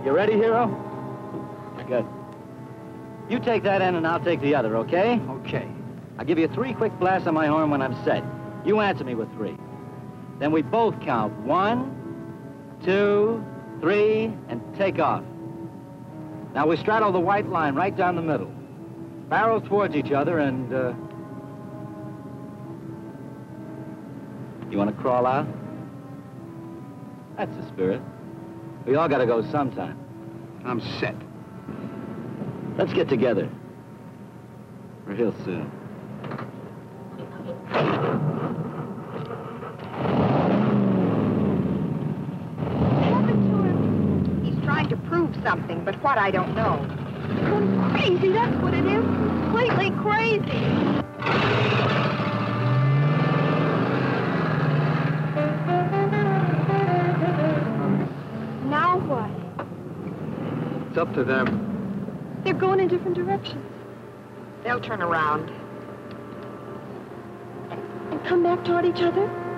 You ready, hero? Good. You take that end and I'll take the other, okay? Okay. I'll give you 3 quick blasts on my horn when I'm set. You answer me with 3. Then we both count 1, 2, 3, and take off. Now we straddle the white line right down the middle. Barrel towards each other and, You want to crawl out? That's the spirit. We all got to go sometime. I'm set. Let's get together. Real soon. He's trying to prove something, but what I don't know. I'm crazy, that's what it is. Completely crazy. Now what? It's up to them. They're going in different directions. They'll turn around. And come back toward each other?